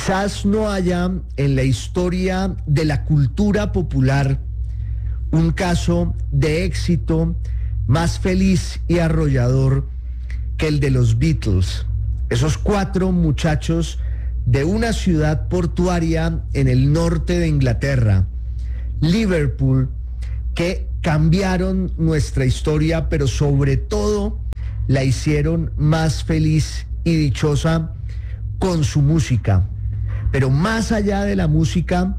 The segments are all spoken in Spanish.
Quizás no haya en la historia de la cultura popular un caso de éxito más feliz y arrollador que el de los Beatles. Esos 4 muchachos de una ciudad portuaria en el norte de Inglaterra, Liverpool, que cambiaron nuestra historia, pero sobre todo la hicieron más feliz y dichosa con su música. Pero más allá de la música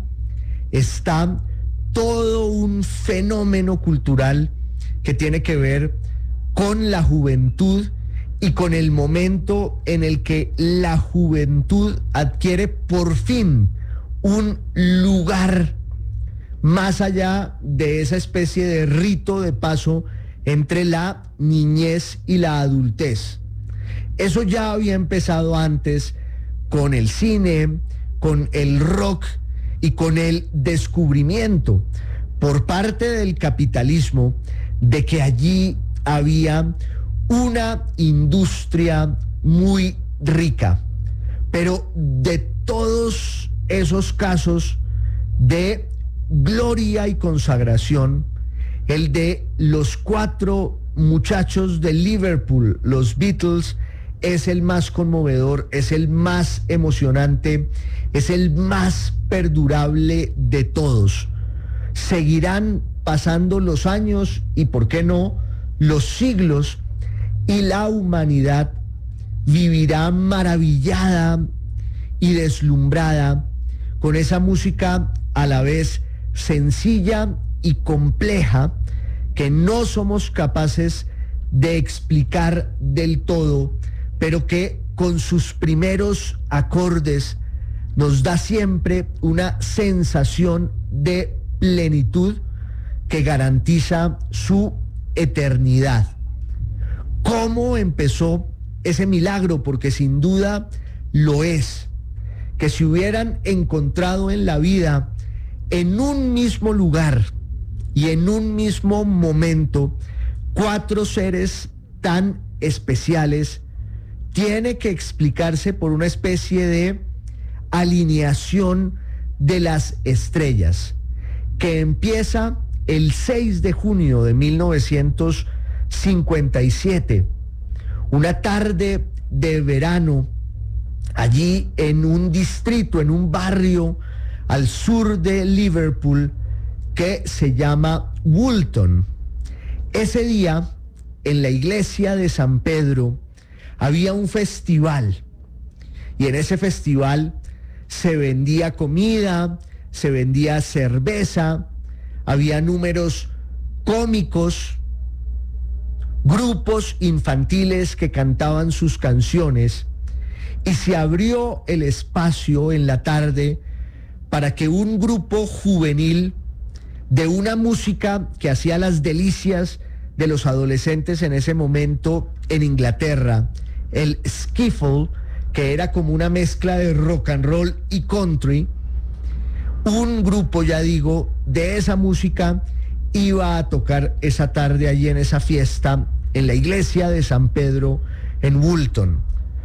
está todo un fenómeno cultural que tiene que ver con la juventud y con el momento en el que la juventud adquiere por fin un lugar más allá de esa especie de rito de paso entre la niñez y la adultez. Eso ya había empezado antes con el cine, con el rock y con el descubrimiento por parte del capitalismo de que allí había una industria muy rica. Pero de todos esos casos de gloria y consagración, el de los 4 muchachos de Liverpool, los Beatles, es el más conmovedor, es el más emocionante, es el más perdurable de todos. Seguirán pasando los años y, ¿por qué no?, los siglos, y la humanidad vivirá maravillada y deslumbrada con esa música a la vez sencilla y compleja que no somos capaces de explicar del todo, pero que con sus primeros acordes nos da siempre una sensación de plenitud que garantiza su eternidad. ¿Cómo empezó ese milagro? Porque sin duda lo es. Que se hubieran encontrado en la vida, en un mismo lugar y en un mismo momento, 4 seres tan especiales, tiene que explicarse por una especie de alineación de las estrellas, que empieza el 6 de junio de 1957, una tarde de verano, allí en un distrito, en un barrio al sur de Liverpool que se llama Woolton. Ese día, en la iglesia de San Pedro, había un festival, y en ese festival se vendía comida, se vendía cerveza, había números cómicos, grupos infantiles que cantaban sus canciones, y se abrió el espacio en la tarde para que un grupo juvenil de una música que hacía las delicias de los adolescentes en ese momento en Inglaterra, el skiffle, que era como una mezcla de rock and roll y country, un grupo, ya digo, de esa música iba a tocar esa tarde allí en esa fiesta en la iglesia de San Pedro en Woolton.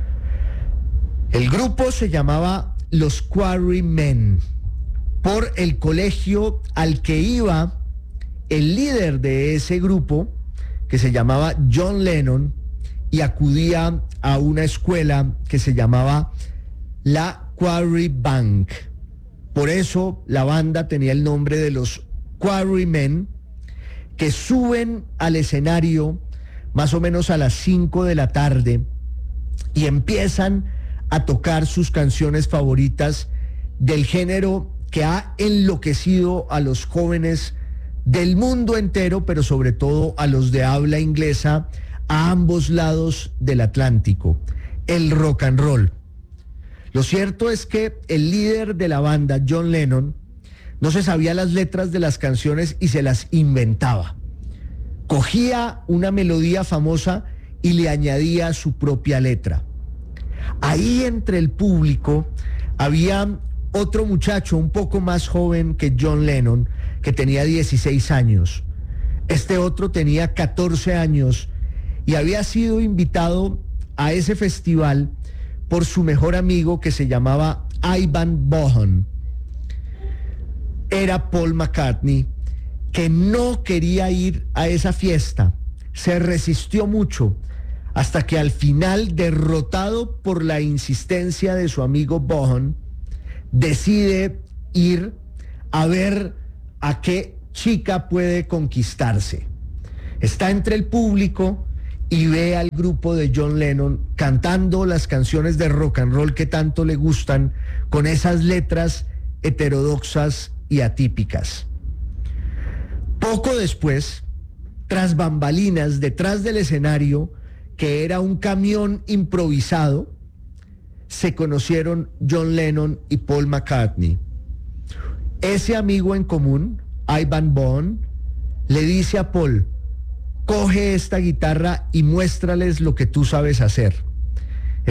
El grupo se llamaba Los Quarrymen, por el colegio al que iba el líder de ese grupo, que se llamaba John Lennon, y acudía a una escuela que se llamaba la Quarry Bank. Por eso la banda tenía el nombre de los Quarrymen, que suben al escenario más o menos a las 5 de la tarde y empiezan a tocar sus canciones favoritas del género que ha enloquecido a los jóvenes del mundo entero, pero sobre todo a los de habla inglesa a ambos lados del Atlántico, el rock and roll. Lo cierto es que el líder de la banda, John Lennon, no se sabía las letras de las canciones y se las inventaba. Cogía una melodía famosa y le añadía su propia letra. Ahí entre el público había otro muchacho un poco más joven que John Lennon, que tenía 16 años. Este otro tenía 14 años y había sido invitado a ese festival por su mejor amigo que se llamaba Ivan Bohon. Era Paul McCartney, que no quería ir a esa fiesta. Se resistió mucho hasta que al final, derrotado por la insistencia de su amigo Bohon, decide ir a ver a qué chica puede conquistarse. Está entre el público y ve al grupo de John Lennon cantando las canciones de rock and roll que tanto le gustan, con esas letras heterodoxas y atípicas. Poco después, tras bambalinas, detrás del escenario, que era un camión improvisado, se conocieron John Lennon y Paul McCartney. Ese amigo en común, Ivan Bohon, le dice a Paul: coge esta guitarra y muéstrales lo que tú sabes hacer.